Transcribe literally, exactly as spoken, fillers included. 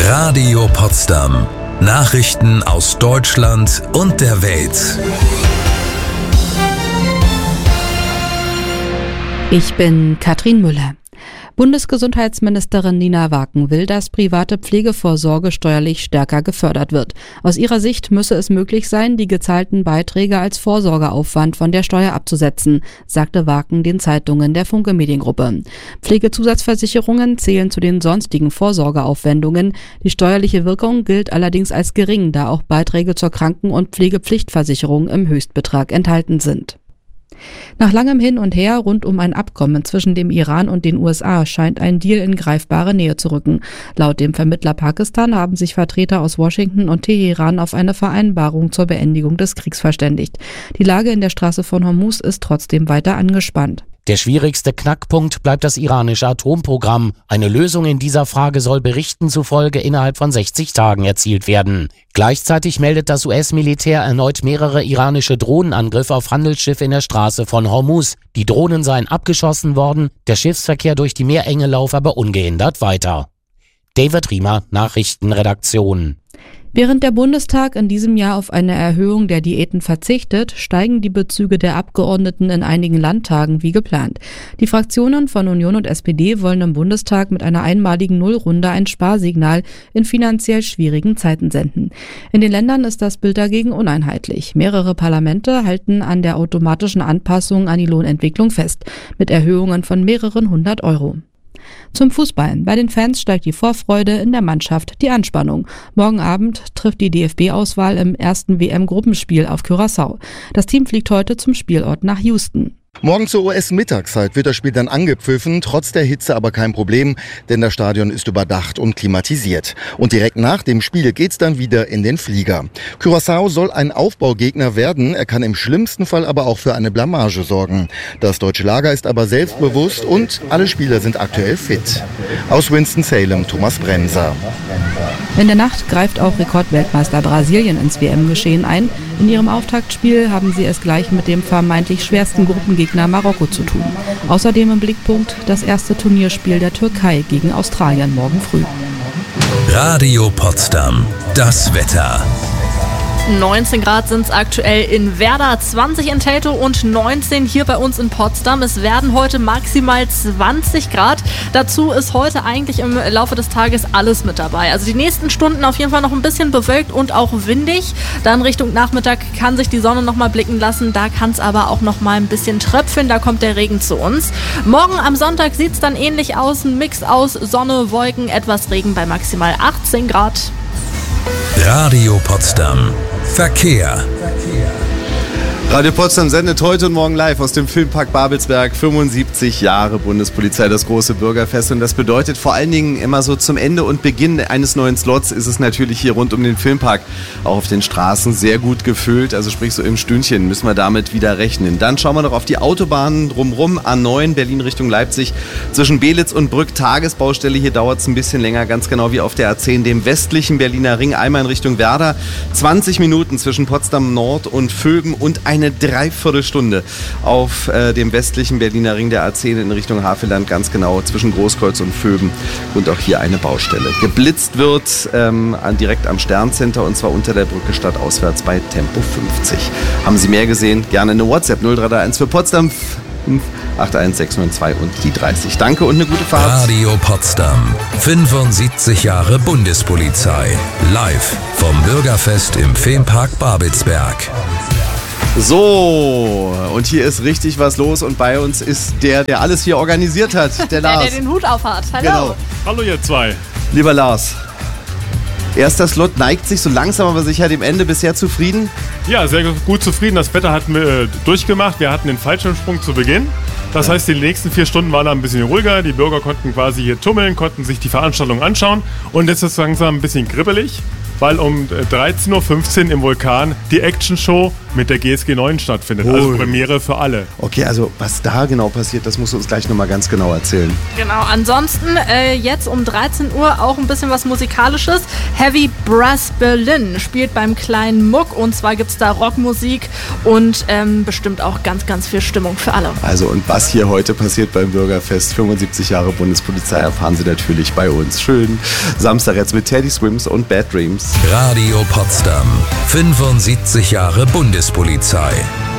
Radio Potsdam. Nachrichten aus Deutschland und der Welt. Ich bin Katrin Müller. Bundesgesundheitsministerin Nina Waken will, dass private Pflegevorsorge steuerlich stärker gefördert wird. Aus ihrer Sicht müsse es möglich sein, die gezahlten Beiträge als Vorsorgeaufwand von der Steuer abzusetzen, sagte Waken den Zeitungen der Funke Mediengruppe. Pflegezusatzversicherungen zählen zu den sonstigen Vorsorgeaufwendungen. Die steuerliche Wirkung gilt allerdings als gering, da auch Beiträge zur Kranken- und Pflegepflichtversicherung im Höchstbetrag enthalten sind. Nach langem Hin und Her rund um ein Abkommen zwischen dem Iran und den U S A scheint ein Deal in greifbare Nähe zu rücken. Laut dem Vermittler Pakistan haben sich Vertreter aus Washington und Teheran auf eine Vereinbarung zur Beendigung des Kriegs verständigt. Die Lage in der Straße von Hormuz ist trotzdem weiter angespannt. Der schwierigste Knackpunkt bleibt das iranische Atomprogramm. Eine Lösung in dieser Frage soll Berichten zufolge innerhalb von sechzig Tagen erzielt werden. Gleichzeitig meldet das U S-Militär erneut mehrere iranische Drohnenangriffe auf Handelsschiffe in der Straße von Hormuz. Die Drohnen seien abgeschossen worden, der Schiffsverkehr durch die Meerenge laufe aber ungehindert weiter. David Riemer, Nachrichtenredaktion. Während der Bundestag in diesem Jahr auf eine Erhöhung der Diäten verzichtet, steigen die Bezüge der Abgeordneten in einigen Landtagen wie geplant. Die Fraktionen von Union und S P D wollen im Bundestag mit einer einmaligen Nullrunde ein Sparsignal in finanziell schwierigen Zeiten senden. In den Ländern ist das Bild dagegen uneinheitlich. Mehrere Parlamente halten an der automatischen Anpassung an die Lohnentwicklung fest, mit Erhöhungen von mehreren hundert Euro. Zum Fußball. Bei den Fans steigt die Vorfreude, in der Mannschaft die Anspannung. Morgen Abend trifft die D F B-Auswahl im ersten W M-Gruppenspiel auf Curaçao. Das Team fliegt heute zum Spielort nach Houston. Morgen zur U S-Mittagszeit wird das Spiel dann angepfiffen, trotz der Hitze aber kein Problem, denn das Stadion ist überdacht und klimatisiert. Und direkt nach dem Spiel geht's dann wieder in den Flieger. Curaçao soll ein Aufbaugegner werden, er kann im schlimmsten Fall aber auch für eine Blamage sorgen. Das deutsche Lager ist aber selbstbewusst und alle Spieler sind aktuell fit. Aus Winston-Salem, Thomas Bremser. In der Nacht greift auch Rekordweltmeister Brasilien ins W M-Geschehen ein. In ihrem Auftaktspiel haben sie es gleich mit dem vermeintlich schwersten Gruppengegner Marokko zu tun. Außerdem im Blickpunkt das erste Turnierspiel der Türkei gegen Australien morgen früh. Radio Potsdam, das Wetter. neunzehn Grad sind es aktuell in Werder, zwanzig in Teltow und neunzehn hier bei uns in Potsdam. Es werden heute maximal zwanzig Grad. Dazu ist heute eigentlich im Laufe des Tages alles mit dabei. Also die nächsten Stunden auf jeden Fall noch ein bisschen bewölkt und auch windig. Dann Richtung Nachmittag kann sich die Sonne noch mal blicken lassen. Da kann es aber auch noch mal ein bisschen tröpfeln. Da kommt der Regen zu uns. Morgen am Sonntag sieht es dann ähnlich aus. Ein Mix aus Sonne, Wolken, etwas Regen bei maximal achtzehn Grad. Radio Potsdam. Verkehr. Radio Potsdam sendet heute und morgen live aus dem Filmpark Babelsberg. fünfundsiebzig Jahre Bundespolizei, das große Bürgerfest. Und das bedeutet vor allen Dingen immer so zum Ende und Beginn eines neuen Slots ist es natürlich hier rund um den Filmpark auch auf den Straßen sehr gut gefüllt. Also sprich so im Stündchen müssen wir damit wieder rechnen. Dann schauen wir noch auf die Autobahnen drumherum. A neun Berlin Richtung Leipzig zwischen Belitz und Brück Tagesbaustelle. Hier dauert es ein bisschen länger, ganz genau wie auf der A zehn, dem westlichen Berliner Ring. Einmal in Richtung Werder. zwanzig Minuten zwischen Potsdam Nord und Vöben und eine Dreiviertelstunde auf äh, dem westlichen Berliner Ring der A zehn in Richtung Havelland, ganz genau zwischen Großkreuz und Vöben und auch hier eine Baustelle. Geblitzt wird ähm, direkt am Sterncenter und zwar unter der Brücke stadtauswärts bei Tempo fünfzig. Haben Sie mehr gesehen? Gerne eine WhatsApp null drei drei eins für Potsdam fünf acht eins sechs neun zwei und die dreißig. Danke und eine gute Fahrt. Radio Potsdam. fünfundsiebzig Jahre Bundespolizei. Live vom Bürgerfest im Filmpark Babelsberg. So, und hier ist richtig was los und bei uns ist der, der alles hier organisiert hat, der Lars. Der, der den Hut aufhat. Hallo. Genau. Hallo ihr zwei. Lieber Lars, erster Slot neigt sich so langsam aber sicher dem Ende. Bisher zufrieden? Ja, sehr gut zufrieden. Das Wetter hatten wir äh, durchgemacht. Wir hatten den Fallschirmsprung zu Beginn. Das heißt, die nächsten vier Stunden waren da ein bisschen ruhiger. Die Bürger konnten quasi hier tummeln, konnten sich die Veranstaltung anschauen. Und jetzt ist es langsam ein bisschen kribbelig. weil um dreizehn Uhr fünfzehn im Vulkan die Action-Show mit der G S G neun stattfindet. Also Ui. Premiere für alle. Okay, also was da genau passiert, das musst du uns gleich nochmal ganz genau erzählen. Genau, ansonsten äh, jetzt um dreizehn Uhr auch ein bisschen was Musikalisches. Heavy Brass Berlin spielt beim kleinen Muck und zwar gibt es da Rockmusik und ähm, bestimmt auch ganz, ganz viel Stimmung für alle. Also und was hier heute passiert beim Bürgerfest, fünfundsiebzig Jahre Bundespolizei, erfahren Sie natürlich bei uns. Schön Samstag jetzt mit Teddy Swims und Bad Dreams. Radio Potsdam. fünfundsiebzig Jahre Bundespolizei.